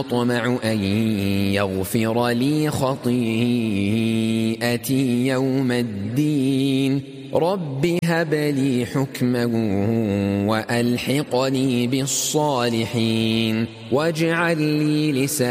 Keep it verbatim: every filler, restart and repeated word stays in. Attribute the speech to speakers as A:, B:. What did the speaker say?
A: أطمع أن يغفر لي خطيئتي يوم الدين رب هب لي حكما وألحقني بالصالحين واجعل لي لسانا